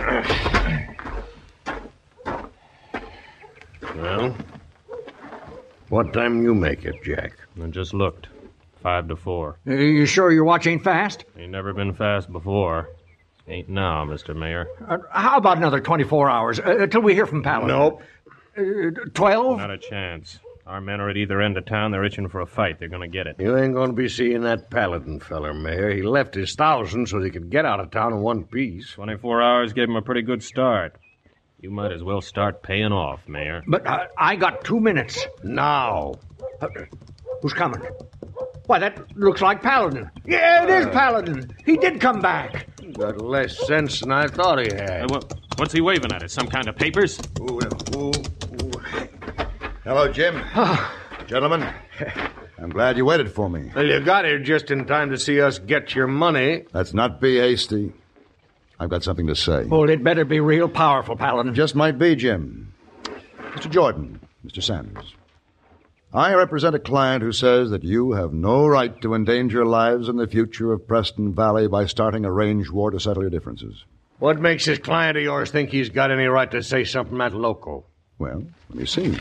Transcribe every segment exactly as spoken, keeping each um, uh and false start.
Well, what time you make it, Jack? I just looked. Five to four. Uh, you sure your watch ain't fast? Ain't never been fast before. Ain't now, Mister Mayor. Uh, how about another twenty-four hours, uh, till we hear from Paladin? Nope. Uh, Twelve? Not a chance. Our men are at either end of town. They're itching for a fight. They're going to get it. You ain't going to be seeing that Paladin feller, Mayor. He left his thousand so he could get out of town in one piece. twenty-four hours gave him a pretty good start. You might as well start paying off, Mayor. But uh, I got two minutes. Now. Uh, who's coming? Why, that looks like Paladin. Yeah, it is Paladin. He did come back. Got less sense than I thought he Hey, had. what, what's he waving at? It some kind of papers? Ooh, ooh, ooh. Hello, Jim. Gentlemen, I'm glad you waited for me. Well, you got here just in time to see us get your money. Let's not be hasty. I've got something to say. Well, it better be real powerful, Paladin. Just might be, Jim. Mister Jordan, Mister Sanders, I represent a client who says that you have no right to endanger lives and the future of Preston Valley by starting a range war to settle your differences. What makes this client of yours think he's got any right to say something that local? Well, let me see.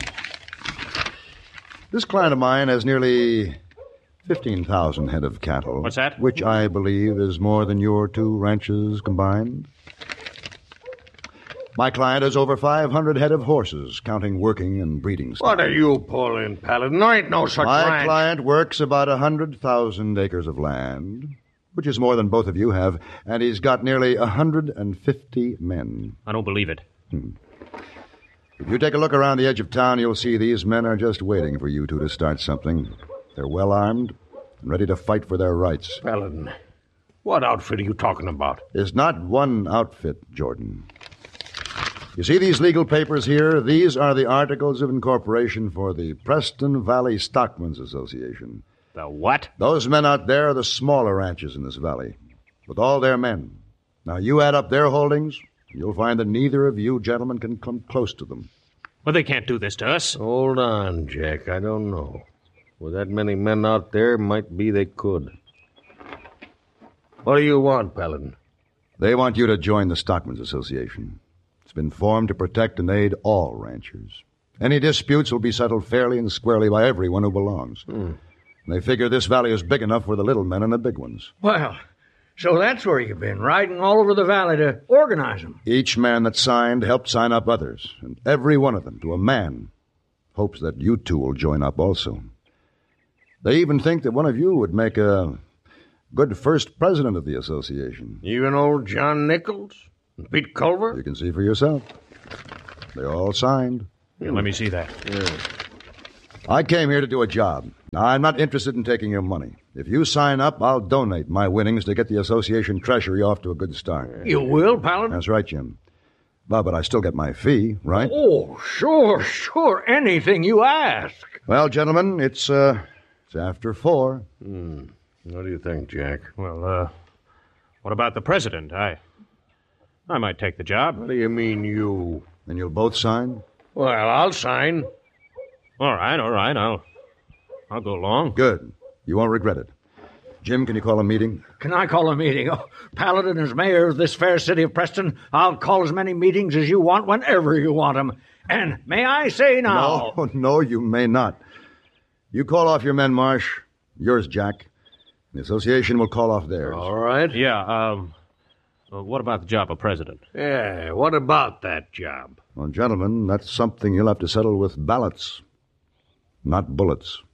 This client of mine has nearly fifteen thousand head of cattle. What's that? Which I believe is more than your two ranches combined. My client has over five hundred head of horses, counting working and breeding stock. What are you pulling, Paladin? There ain't no such My ranch. client works about one hundred thousand acres of land, which is more than both of you have, and he's got nearly one hundred fifty men. I don't believe it. Hmm. If you take a look around the edge of town, you'll see these men are just waiting for you two to start something. They're well armed and ready to fight for their rights. Paladin, what outfit are you talking about? It's not one outfit, Jordan. You see these legal papers here? These are the articles of incorporation for the Preston Valley Stockmen's Association. The what? Those men out there are the smaller ranches in this valley, with all their men. Now, you add up their holdings, you'll find that neither of you gentlemen can come close to them. Well, they can't do this to us. Hold on, Jack. I don't know. With that many men out there, might be they could. What do you want, Paladin? They want you to join the Stockmen's Association. It's been formed to protect and aid all ranchers. Any disputes will be settled fairly and squarely by everyone who belongs. Hmm. They figure this valley is big enough for the little men and the big ones. Well, so that's where you've been, riding all over the valley to organize them. Each man that signed helped sign up others, and every one of them, to a man, hopes that you two will join up also. They even think that one of you would make a good first president of the association. Even old John Nichols? And Pete Culver? You can see for yourself. They all signed. Yeah, let me see that. Yeah. I came here to do a job. Now, I'm not interested in taking your money. If you sign up, I'll donate my winnings to get the association treasury off to a good start. You will, Paladin? That's right, Jim. Well, but I still get my fee, right? Oh, sure, sure. Anything you ask. Well, gentlemen, it's, uh, it's after four. Hmm. What do you think, Jack? Well, uh, what about the president? I, I might take the job. What do you mean, you? Then you'll both sign? Well, I'll sign. All right, all right. I'll, I'll go along. Good. You won't regret it. Jim, can you call a meeting? Can I call a meeting? Oh, Paladin is mayor of this fair city of Preston. I'll call as many meetings as you want whenever you want them. And may I say now... No, no, you may not. You call off your men, Marsh. Yours, Jack. The association will call off theirs. All right. Yeah, um, well, what about the job of president? Yeah, what about that job? Well, gentlemen, that's something you'll have to settle with ballots, not bullets.